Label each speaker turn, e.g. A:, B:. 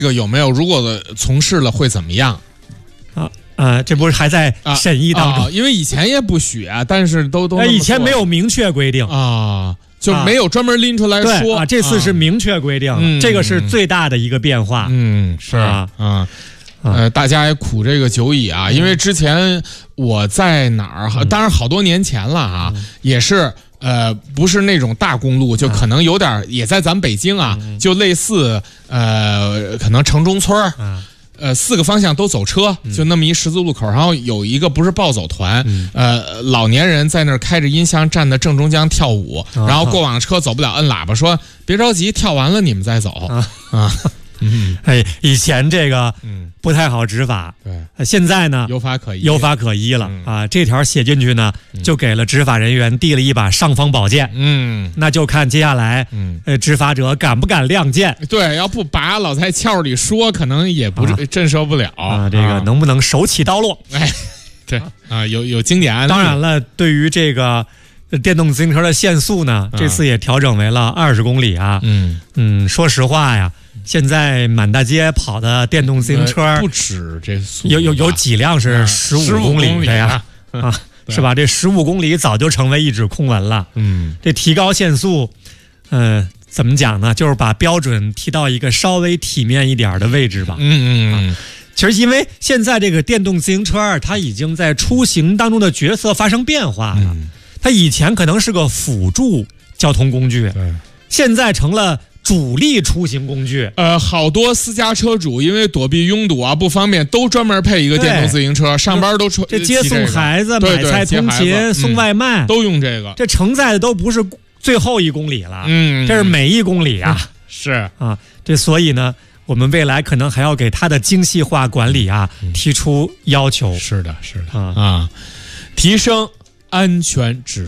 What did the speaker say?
A: 这个有没有？如果从事了会怎么样？
B: 这不是还在审议当中？
A: 因为以前也不许啊，但是都
B: 以前没有明确规定
A: 啊，就没有专门拎出来说
B: 啊。这次是明确规定，这个是最大的一个变化。
A: 是啊。大家也苦这个久矣啊，因为之前我在哪儿，当然好多年前了啊，也是不是那种大公路，就可能有点也在咱北京啊，就类似可能城中村4个方向都走车，就那么一十字路口，然后有一个不是暴走团，老年人在那儿开着音箱站在正中间跳舞，然后过往车走不了，摁喇叭说别着急，跳完了你们再走啊。
B: 以前这个不太好执法，
A: 对，
B: 现在呢
A: 有法可依
B: 了啊。这条写进去呢，就给了执法人员递了一把尚方宝剑，那就看接下来执法者敢不敢亮剑。
A: 对，要不把老在窍里说，可能也不震慑不了
B: 啊。这个能不能手起刀落？
A: 对啊，有经典案例。
B: 当然了，对于这个电动自行车的限速呢，这次也调整为了20公里啊。说实话呀。现在满大街跑的电动自行车
A: 不止这速，
B: 有几辆是15公里的呀？是吧？这15公里早就成为一纸空文了。这提高限速，怎么讲呢？就是把标准提到一个稍微体面一点的位置吧。其实因为现在这个电动自行车，它已经在出行当中的角色发生变化了。它以前可能是个辅助交通工具，现在成了主力出行工具。
A: 好多私家车主因为躲避拥堵啊不方便，都专门配一个电动自行车，上班都
B: 这接送孩子、买菜通勤、送外卖
A: 都用这个。
B: 这承载的都不是最后1公里了，这是每1公里啊。
A: 是啊，
B: 这所以呢，我们未来可能还要给它的精细化管理啊提出要求。
A: 是的啊，提升安全指